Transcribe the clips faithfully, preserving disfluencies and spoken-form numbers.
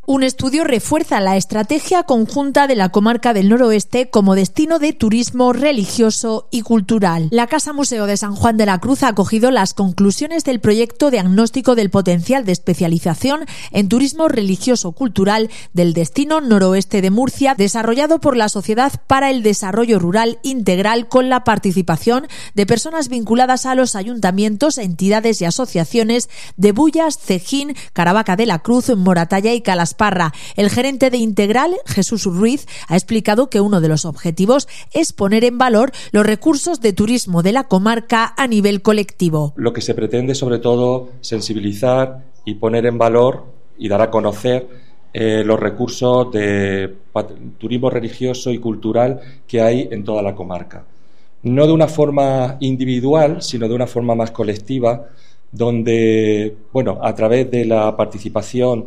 Un estudio refuerza la estrategia conjunta de la comarca del Noroeste como destino de turismo religioso y cultural. La Casa Museo de San Juan de la Cruz ha acogido las conclusiones del proyecto Diagnóstico del Potencial de Especialización en Turismo Religioso-Cultural del Destino Noroeste de Murcia, desarrollado por la Sociedad para el Desarrollo Rural Integral, con la participación de personas vinculadas a los ayuntamientos, entidades y asociaciones de Bullas, Cejín, Caravaca de la Cruz, Moratalla y Calasparra. El gerente de Integral, Jesús Ruiz, ha explicado que uno de los objetivos es poner en valor los recursos de turismo de la comarca a nivel colectivo. Lo que se pretende, sobre todo, sensibilizar y poner en valor y dar a conocer eh, los recursos de turismo religioso y cultural que hay en toda la comarca. No de una forma individual, sino de una forma más colectiva, donde, bueno, a través de la participación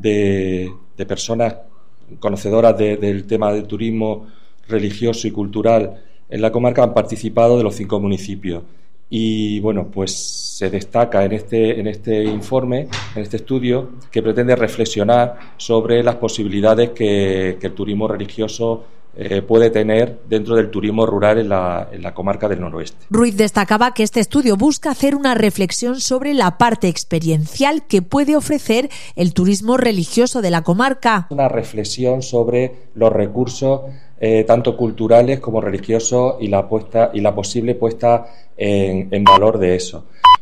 De, de personas conocedoras de, del tema del turismo religioso y cultural en la comarca, han participado de los cinco municipios. Y bueno, pues se destaca en este, en este informe, en este estudio, que pretende reflexionar sobre las posibilidades que, que el turismo religioso Eh, puede tener dentro del turismo rural en la, en la comarca del Noroeste. Ruiz destacaba que este estudio busca hacer una reflexión sobre la parte experiencial que puede ofrecer el turismo religioso de la comarca. Una reflexión sobre los recursos eh, tanto culturales como religiosos y la, puesta, y la posible puesta en, en valor de eso.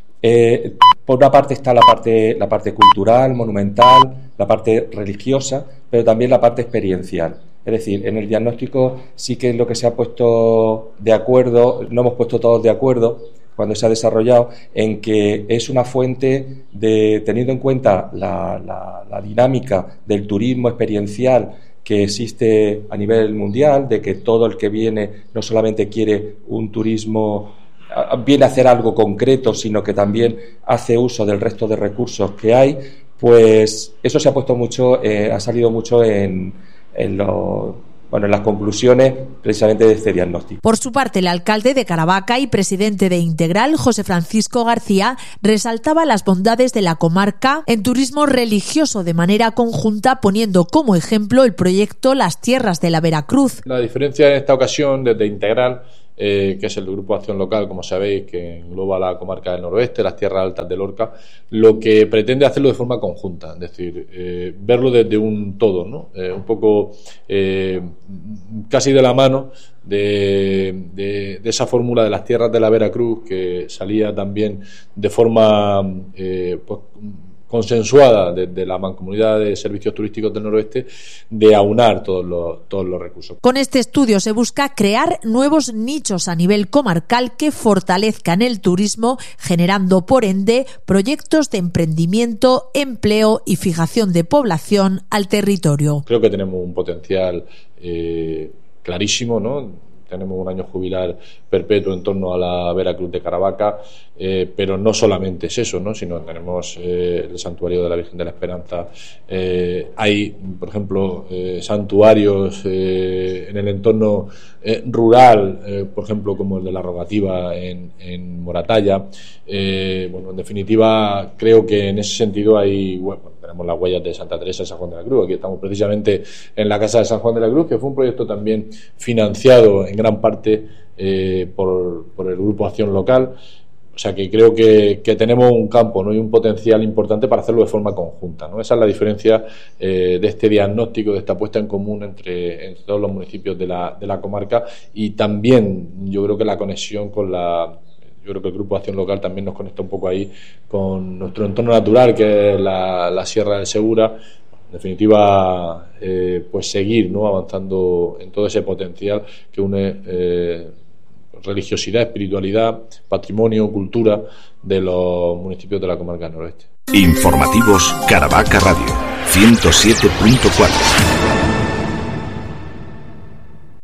Eh, por una parte está la parte, la parte cultural, monumental, la parte religiosa, pero también la parte experiencial. Es decir, en el diagnóstico sí que es lo que se ha puesto de acuerdo, no hemos puesto todos de acuerdo cuando se ha desarrollado, en que es una fuente de, teniendo en cuenta la, la, la dinámica del turismo experiencial que existe a nivel mundial, de que todo el que viene no solamente quiere un turismo, viene a hacer algo concreto, sino que también hace uso del resto de recursos que hay, pues eso se ha puesto mucho, eh, ha salido mucho en En, lo, bueno, en las conclusiones precisamente de este diagnóstico. Por su parte, el alcalde de Caravaca y presidente de Integral, José Francisco García, resaltaba las bondades de la comarca en turismo religioso de manera conjunta, poniendo como ejemplo el proyecto Las Tierras de la Veracruz. La diferencia en esta ocasión desde Integral, Eh, que es el Grupo de Acción Local, como sabéis, que engloba la comarca del Noroeste, las tierras altas de Lorca, lo que pretende hacerlo de forma conjunta, es decir, eh, verlo desde un todo, ¿no? Eh, un poco eh, casi de la mano de, de, de esa fórmula de las tierras de la Veracruz, que salía también de forma eh, pues, consensuada desde la Mancomunidad de Servicios Turísticos del Noroeste, de aunar todos los, todos los recursos. Con este estudio se busca crear nuevos nichos a nivel comarcal que fortalezcan el turismo, generando por ende proyectos de emprendimiento, empleo y fijación de población al territorio. Creo que tenemos un potencial eh, clarísimo, ¿no? Tenemos un año jubilar perpetuo en torno a la Veracruz de Caravaca, eh, pero no solamente es eso, ¿no? Sino tenemos eh, el santuario de la Virgen de la Esperanza. Eh, hay, por ejemplo, eh, santuarios eh, en el entorno eh, rural, eh, por ejemplo, como el de la Rogativa en, en Moratalla. Eh, bueno, en definitiva, creo que en ese sentido hay, bueno, tenemos las huellas de Santa Teresa de San Juan de la Cruz. Aquí estamos precisamente en la Casa de San Juan de la Cruz, que fue un proyecto también financiado en gran parte eh, por, por el Grupo Acción Local. O sea que creo que, que tenemos un campo, ¿no? Y un potencial importante para hacerlo de forma conjunta, ¿no? Esa es la diferencia eh, de este diagnóstico, de esta puesta en común entre, entre todos los municipios de la, de la comarca, y también yo creo que la conexión con la... Yo creo que el Grupo de Acción Local también nos conecta un poco ahí con nuestro entorno natural, que es la, la Sierra del Segura. En definitiva, eh, pues seguir, ¿no? Avanzando en todo ese potencial que une eh, religiosidad, espiritualidad, patrimonio, cultura de los municipios de la comarca del Noroeste. Informativos Caravaca Radio ciento siete punto cuatro.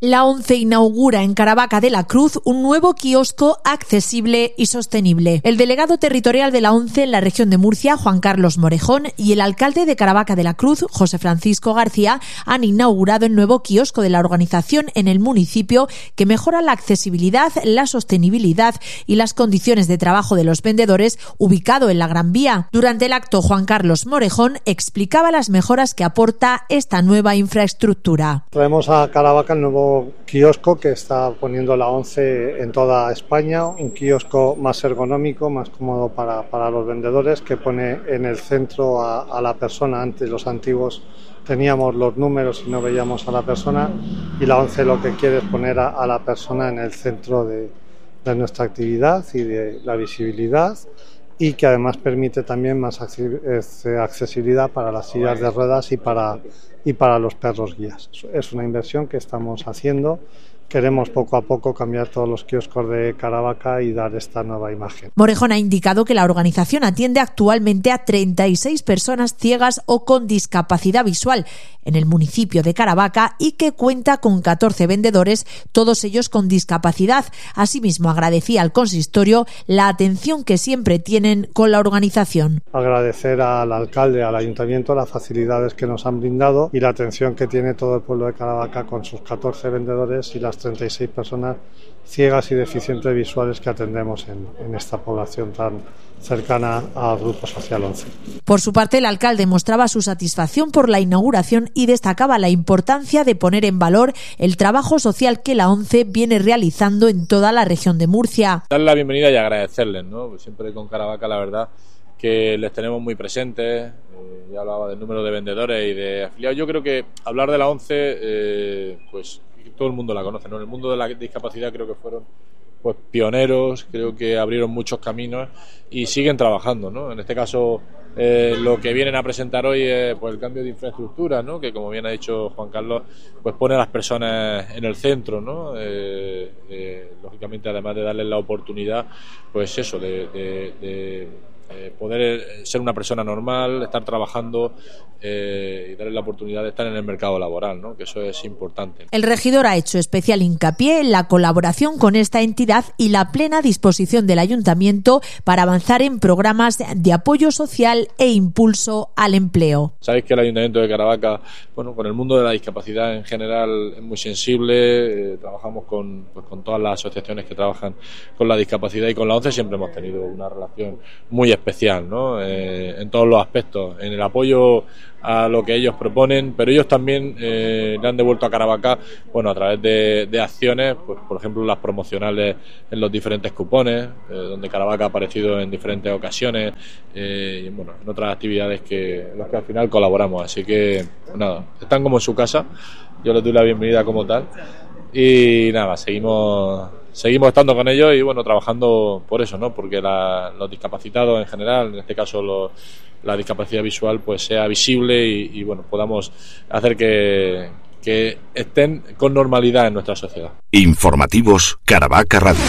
La ONCE inaugura en Caravaca de la Cruz un nuevo kiosco accesible y sostenible. El delegado territorial de la ONCE en la región de Murcia, Juan Carlos Morejón, y el alcalde de Caravaca de la Cruz, José Francisco García, han inaugurado el nuevo kiosco de la organización en el municipio que mejora la accesibilidad, la sostenibilidad y las condiciones de trabajo de los vendedores, ubicado en la Gran Vía. Durante el acto, Juan Carlos Morejón explicaba las mejoras que aporta esta nueva infraestructura. Traemos a Caravaca el nuevo kiosco que está poniendo la ONCE en toda España, un kiosco más ergonómico, más cómodo para, para los vendedores, que pone en el centro a, a la persona. Antes los antiguos teníamos los números y no veíamos a la persona, y la ONCE lo que quiere es poner a, a la persona en el centro de, de nuestra actividad y de la visibilidad, y que además permite también más accesibilidad para las sillas de ruedas y para, y para los perros guías. Es una inversión que estamos haciendo. Queremos poco a poco cambiar todos los kioscos de Caravaca y dar esta nueva imagen. Morejón ha indicado que la organización atiende actualmente a treinta y seis personas ciegas o con discapacidad visual en el municipio de Caravaca y que cuenta con catorce vendedores, todos ellos con discapacidad. Asimismo, agradecía al consistorio la atención que siempre tienen con la organización. Agradecer al alcalde, al ayuntamiento, las facilidades que nos han brindado y la atención que tiene todo el pueblo de Caravaca con sus catorce vendedores y las treinta y seis personas ciegas y deficientes visuales que atendemos en, en esta población tan cercana al Grupo Social once. Por su parte, el alcalde mostraba su satisfacción por la inauguración y destacaba la importancia de poner en valor el trabajo social que la ONCE viene realizando en toda la región de Murcia. Darle la bienvenida y agradecerles, ¿no? Pues siempre con Caravaca, la verdad, que les tenemos muy presentes. Eh, ya hablaba del número de vendedores y de afiliados. Yo creo que hablar de la ONCE, eh, pues todo el mundo la conoce, ¿no? En el mundo de la discapacidad creo que fueron pues pioneros, creo que abrieron muchos caminos y siguen trabajando, ¿no? En este caso, eh, lo que vienen a presentar hoy es pues el cambio de infraestructura, ¿no? Que, como bien ha dicho Juan Carlos, pues pone a las personas en el centro, ¿no? Eh, eh, lógicamente, además de darles la oportunidad, pues eso, de, de, de eh, poder ser una persona normal, estar trabajando eh, y darles la oportunidad de estar en el mercado laboral, ¿no? Que eso es importante. El regidor ha hecho especial hincapié en la colaboración con esta entidad y la plena disposición del ayuntamiento para avanzar en programas de apoyo social e impulso al empleo. Sabéis que el Ayuntamiento de Caravaca, bueno, con el mundo de la discapacidad en general es muy sensible. Eh, trabajamos con, pues, con todas las asociaciones que trabajan con la discapacidad, y con la ONCE siempre hemos tenido una relación muy especial, ¿no? Eh, en todos los aspectos, en el apoyo a lo que ellos proponen, pero ellos también eh, le han devuelto a Caravaca, bueno, a través de, de acciones, pues por ejemplo las promocionales en los diferentes cupones, eh, donde Caravaca ha aparecido en diferentes ocasiones, eh, y bueno, en otras actividades que en las que al final colaboramos. Así que pues nada, están como en su casa, yo les doy la bienvenida como tal, y nada, seguimos seguimos estando con ellos y bueno, trabajando por eso, ¿no? Porque la, los discapacitados en general, en este caso los, la discapacidad visual, pues sea visible y, y bueno, podamos hacer que, que estén con normalidad en nuestra sociedad. Informativos Caravaca Radio.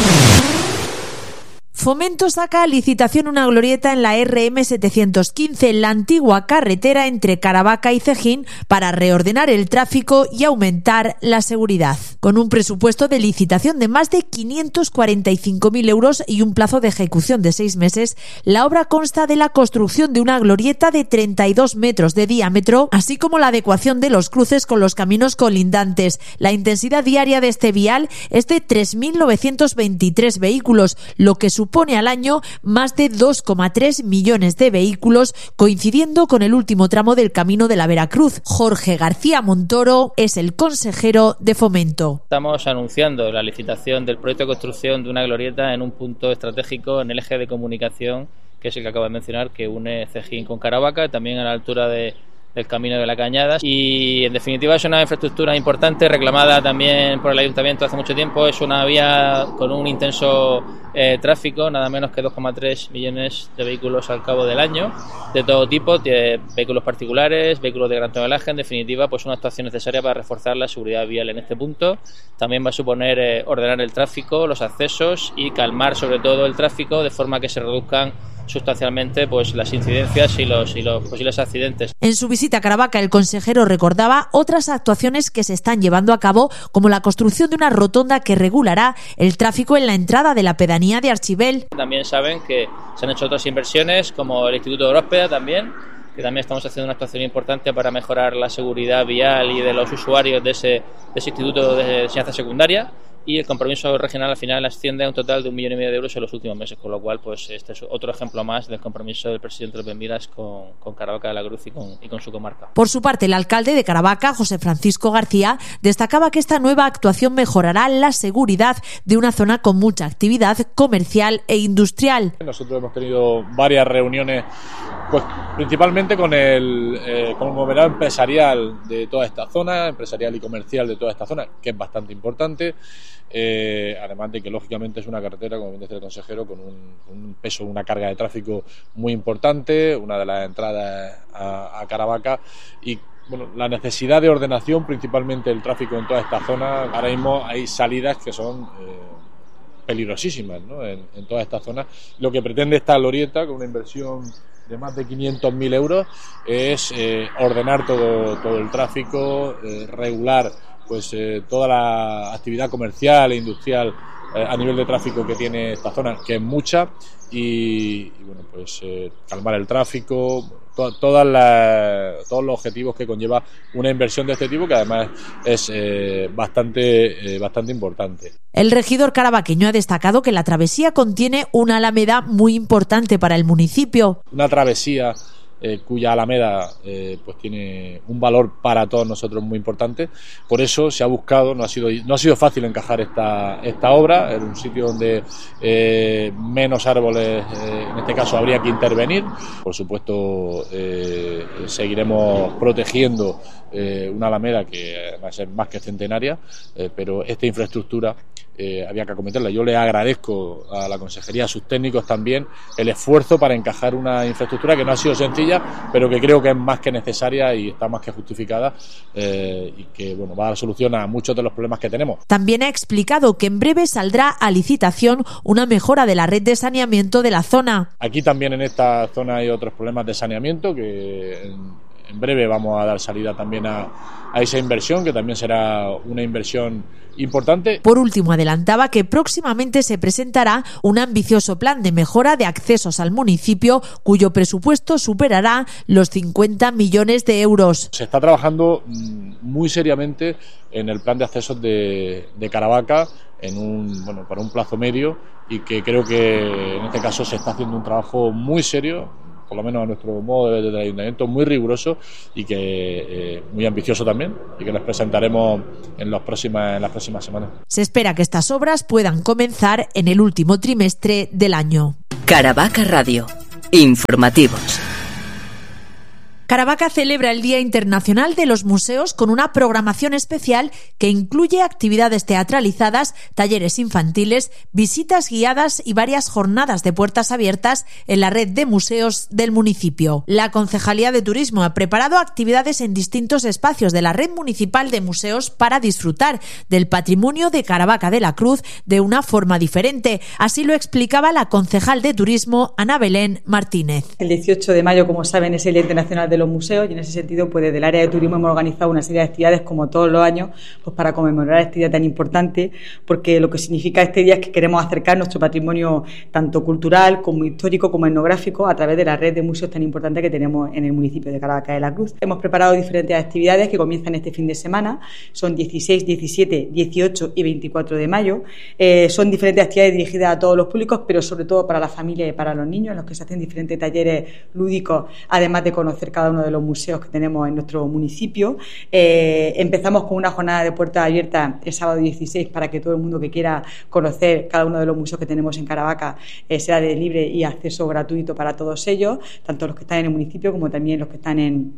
Fomento saca a licitación una glorieta en la R M setecientos quince, en la antigua carretera entre Caravaca y Cejín, para reordenar el tráfico y aumentar la seguridad. Con un presupuesto de licitación de más de quinientos cuarenta y cinco mil euros y un plazo de ejecución de seis meses, la obra consta de la construcción de una glorieta de treinta y dos metros de diámetro, así como la adecuación de los cruces con los caminos colindantes. La intensidad diaria de este vial es de tres mil novecientos veintitrés vehículos, lo que supone Supone al año más de dos coma tres millones de vehículos, coincidiendo con el último tramo del Camino de la Veracruz. Jorge García Montoro es el consejero de Fomento. Estamos anunciando la licitación del proyecto de construcción de una glorieta en un punto estratégico en el eje de comunicación, que es el que acabo de mencionar, que une Cejín con Caravaca, también a la altura de del Camino de la Cañada, y en definitiva es una infraestructura importante, reclamada también por el Ayuntamiento hace mucho tiempo. Es una vía con un intenso eh, tráfico, nada menos que dos coma tres millones de vehículos al cabo del año, de todo tipo, de vehículos particulares, vehículos de gran tonelaje. En definitiva, pues una actuación necesaria para reforzar la seguridad vial en este punto. También va a suponer eh, ordenar el tráfico, los accesos y calmar sobre todo el tráfico, de forma que se reduzcan sustancialmente pues las incidencias y los, y los posibles accidentes. En su visita a Caravaca, el consejero recordaba otras actuaciones que se están llevando a cabo, como la construcción de una rotonda que regulará el tráfico en la entrada de la pedanía de Archibel. También saben que se han hecho otras inversiones, como el Instituto de Oróspeda también, que también estamos haciendo una actuación importante para mejorar la seguridad vial y de los usuarios de ese, de ese instituto de enseñanza secundaria. Y el compromiso regional al final asciende a un total de un millón y medio de euros en los últimos meses, con lo cual pues este es otro ejemplo más del compromiso del presidente López Miras con, con Caravaca de la Cruz y con, y con su comarca. Por su parte, el alcalde de Caravaca, José Francisco García, destacaba que esta nueva actuación mejorará la seguridad de una zona con mucha actividad comercial e industrial. Nosotros hemos tenido varias reuniones, pues principalmente con el eh, conglomerado empresarial de toda esta zona, empresarial y comercial de toda esta zona, que es bastante importante. Eh, además de que lógicamente es una carretera, como bien dice el consejero, con un, un peso, una carga de tráfico muy importante, una de las entradas a, a Caravaca, y bueno, la necesidad de ordenación, principalmente el tráfico en toda esta zona. Ahora mismo hay salidas que son eh, peligrosísimas, ¿no? en, en toda esta zona. Lo que pretende esta glorieta, con una inversión de más de quinientos mil euros, es eh, ordenar todo, todo el tráfico, eh, regular pues eh, toda la actividad comercial e industrial eh, a nivel de tráfico que tiene esta zona, que es mucha, y, y bueno, pues eh, calmar el tráfico, to, todas las, todos los objetivos que conlleva una inversión de este tipo, que además es eh, bastante, eh, bastante importante. El regidor caravaqueño ha destacado que la travesía contiene una alameda muy importante para el municipio. Una travesía Eh, cuya alameda eh, pues tiene un valor para todos nosotros muy importante. Por eso se ha buscado, no ha sido no ha sido fácil encajar esta esta obra en un sitio donde eh, menos árboles, eh, en este caso, habría que intervenir. Por supuesto, eh, seguiremos protegiendo eh, una alameda que va a ser más que centenaria, eh, pero esta infraestructura Eh, había que acometerla. Yo le agradezco a la consejería, a sus técnicos también, el esfuerzo para encajar una infraestructura que no ha sido sencilla, pero que creo que es más que necesaria y está más que justificada, eh, y que bueno, va a dar solución a muchos de los problemas que tenemos. También ha explicado que en breve saldrá a licitación una mejora de la red de saneamiento de la zona. Aquí también en esta zona hay otros problemas de saneamiento que en, en breve vamos a dar salida también a, a esa inversión, que también será una inversión importante. Por último, adelantaba que próximamente se presentará un ambicioso plan de mejora de accesos al municipio, cuyo presupuesto superará los cincuenta millones de euros. Se está trabajando muy seriamente en el plan de accesos de, de Caravaca en un, bueno, para un plazo medio, y que creo que en este caso se está haciendo un trabajo muy serio, por lo menos a nuestro modo de ver del ayuntamiento, muy riguroso y que eh, muy ambicioso también, y que les presentaremos en, los próximas, en las próximas semanas. Se espera que estas obras puedan comenzar en el último trimestre del año. Caravaca Radio. Informativos. Caravaca celebra el Día Internacional de los Museos con una programación especial que incluye actividades teatralizadas, talleres infantiles, visitas guiadas y varias jornadas de puertas abiertas en la red de museos del municipio. La Concejalía de Turismo ha preparado actividades en distintos espacios de la red municipal de museos para disfrutar del patrimonio de Caravaca de la Cruz de una forma diferente. Así lo explicaba la concejal de Turismo, Ana Belén Martínez. El dieciocho de mayo, como saben, es el Día Internacional de los Museos, y en ese sentido, pues desde el área de turismo hemos organizado una serie de actividades, como todos los años, pues para conmemorar este día tan importante, porque lo que significa este día es que queremos acercar nuestro patrimonio tanto cultural como histórico como etnográfico a través de la red de museos tan importante que tenemos en el municipio de Caravaca de la Cruz. Hemos preparado diferentes actividades que comienzan este fin de semana, son dieciséis, diecisiete, dieciocho y veinticuatro de mayo. Eh, son diferentes actividades dirigidas a todos los públicos, pero sobre todo para la familia y para los niños, en los que se hacen diferentes talleres lúdicos, además de conocer cada uno de los museos que tenemos en nuestro municipio. Eh, empezamos con una jornada de puertas abiertas el sábado dieciséis, para que todo el mundo que quiera conocer cada uno de los museos que tenemos en Caravaca eh, sea de libre y acceso gratuito para todos ellos, tanto los que están en el municipio como también los que están en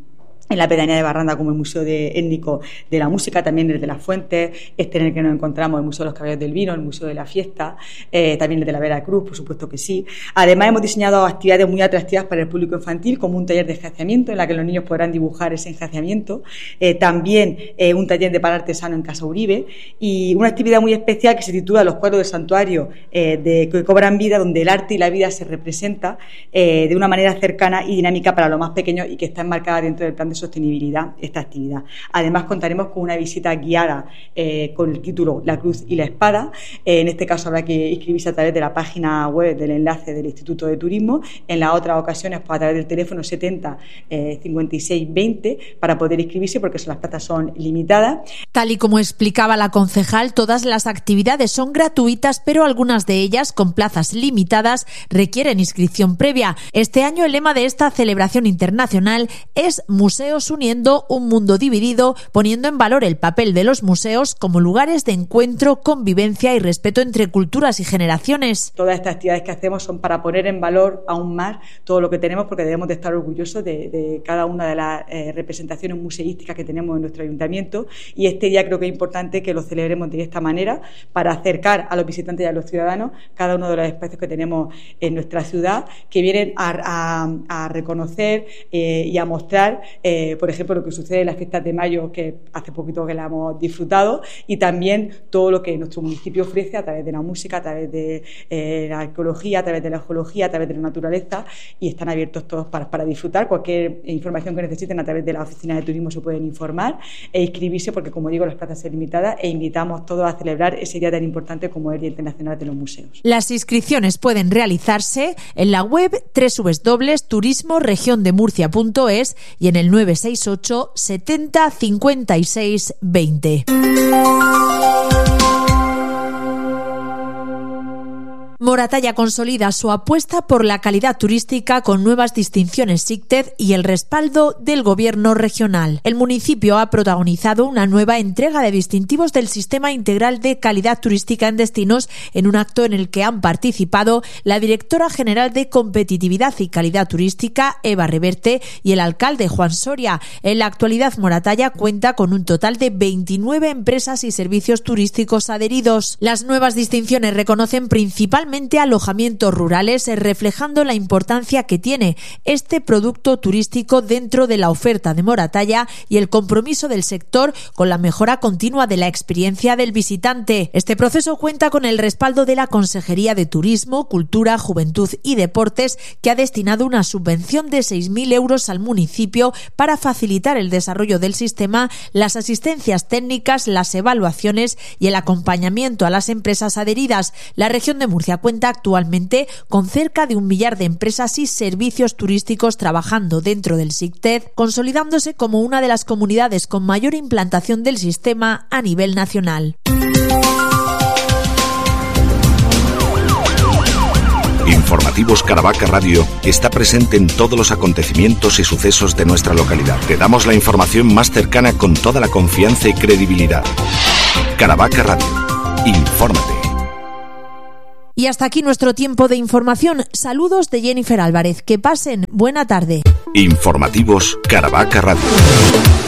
en la pedanía de Barranda, como el Museo de, Étnico de la Música, también el de las Fuentes, este en el que nos encontramos, el Museo de los Caballeros del Vino, el Museo de la Fiesta, eh, también el de la Veracruz, por supuesto que sí. Además, hemos diseñado actividades muy atractivas para el público infantil, como un taller de enjaciamiento, en la que los niños podrán dibujar ese enjaciamiento, eh, también eh, un taller de pan artesano en Casa Uribe, y una actividad muy especial que se titula Los cuadros del santuario eh, de, que cobran vida, donde el arte y la vida se representa eh, de una manera cercana y dinámica para los más pequeños, y que está enmarcada dentro del plan de sostenibilidad esta actividad. Además, contaremos con una visita guiada eh, con el título La Cruz y la Espada. Eh, en este caso habrá que inscribirse a través de la página web del enlace del Instituto de Turismo. En las otras ocasiones, pues a través del teléfono setenta eh, cincuenta y seis veinte para poder inscribirse, porque las plazas son limitadas. Tal y como explicaba la concejal, todas las actividades son gratuitas, pero algunas de ellas, con plazas limitadas, requieren inscripción previa. Este año el lema de esta celebración internacional es Museos uniendo, un mundo dividido, poniendo en valor el papel de los museos como lugares de encuentro, convivencia y respeto entre culturas y generaciones. Todas estas actividades que hacemos son para poner en valor aún más todo lo que tenemos, porque debemos de estar orgullosos de, de cada una de las eh, representaciones museísticas que tenemos en nuestro ayuntamiento, y este día creo que es importante que lo celebremos de esta manera para acercar a los visitantes y a los ciudadanos cada uno de los espacios que tenemos en nuestra ciudad, que vienen a, a, a reconocer eh, y a mostrar eh, Eh, por ejemplo, lo que sucede en las fiestas de mayo, que hace poquito que la hemos disfrutado, y también todo lo que nuestro municipio ofrece a través de la música, a través de eh, la arqueología, a través de la geología, a través de la naturaleza, y están abiertos todos para, para disfrutar. Cualquier información que necesiten a través de la oficina de turismo se pueden informar e inscribirse, porque, como digo, las plazas son limitadas, e invitamos todos a celebrar ese día tan importante como el Día Internacional de los Museos. Las inscripciones pueden realizarse en la web doble u doble u doble u punto turismo región de murcia punto es y en el nueve seis ocho setenta cincuenta y seis veinte. Moratalla consolida su apuesta por la calidad turística con nuevas distinciones SICTED y el respaldo del Gobierno regional. El municipio ha protagonizado una nueva entrega de distintivos del Sistema Integral de Calidad Turística en Destinos, en un acto en el que han participado la directora general de Competitividad y Calidad Turística, Eva Reverte, y el alcalde, Juan Soria. En la actualidad, Moratalla cuenta con un total de veintinueve empresas y servicios turísticos adheridos. Las nuevas distinciones reconocen principalmente alojamientos rurales, reflejando la importancia que tiene este producto turístico dentro de la oferta de Moratalla y el compromiso del sector con la mejora continua de la experiencia del visitante. Este proceso cuenta con el respaldo de la Consejería de Turismo, Cultura, Juventud y Deportes, que ha destinado una subvención de seis mil euros al municipio para facilitar el desarrollo del sistema, las asistencias técnicas, las evaluaciones y el acompañamiento a las empresas adheridas. La región de Murcia cuenta actualmente con cerca de un millar de empresas y servicios turísticos trabajando dentro del SICTED, consolidándose como una de las comunidades con mayor implantación del sistema a nivel nacional. Informativos Caravaca Radio está presente en todos los acontecimientos y sucesos de nuestra localidad. Te damos la información más cercana con toda la confianza y credibilidad. Caravaca Radio. Infórmate. Y hasta aquí nuestro tiempo de información. Saludos de Jennifer Álvarez. Que pasen buena tarde. Informativos Caravaca Radio.